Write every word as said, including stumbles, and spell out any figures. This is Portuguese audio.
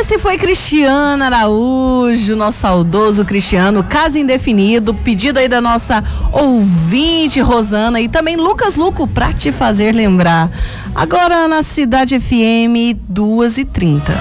Esse foi Cristiano Araújo, nosso saudoso Cristiano, caso indefinido, pedido aí da nossa ouvinte Rosana e também Lucas Luco pra te fazer lembrar. Agora na Cidade F M, duas e trinta.